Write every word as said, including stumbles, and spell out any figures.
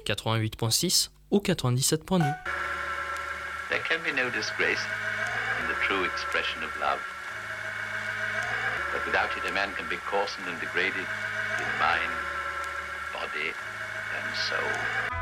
quatre-vingt-huit point six ou quatre-vingt-dix-sept point deux. There can be no disgrace in the true expression of love. But without it, a man can be coarsened and degraded in mind, body, and soul.